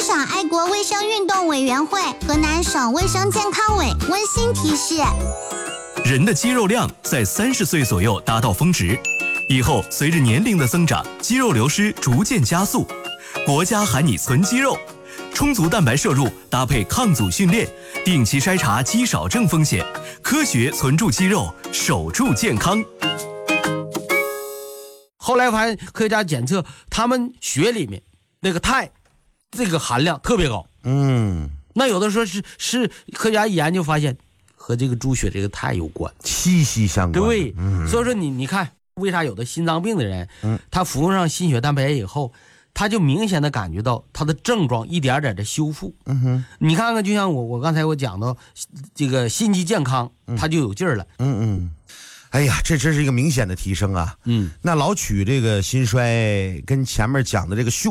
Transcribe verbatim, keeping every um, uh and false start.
川省爱国卫生运动委员会、河南省卫生健康委温馨提示： 人的肌肉量在三十岁左右达到峰值，以后随着年龄的增长，肌肉流失逐渐加速。国家喊你存肌肉，充足蛋白摄入搭配抗阻训练，定期筛查肌少症风险，科学存住肌肉，守住健康。 后来发现科学家检测他们血里面那个钛这个含量特别高， 嗯， 那有的时候是是科学家一研究发现和这个猪血这个钛有关， 息息相关。 对， 嗯、 所以说你你看为啥有的心脏病的人， 嗯， 他服用上心血蛋白以后，他就明显的感觉到他的症状一点点的修复。 嗯哼， 你看看，就像我我刚才我讲到这个心肌健康，他就有劲儿了。 嗯嗯。哎呀，这真是一个明显的提升啊！ 嗯， 那老曲这个心衰跟前面讲的这个